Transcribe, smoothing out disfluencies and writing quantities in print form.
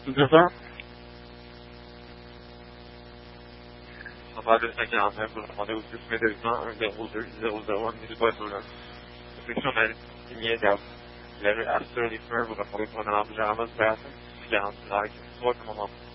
C'est ça? On va de 545 pour demander au 6 200 102 001 1000. Description immédiate. La rue Astor les Feux, vous répondez pour un enregistrement de personne. 40 likes. Soit comment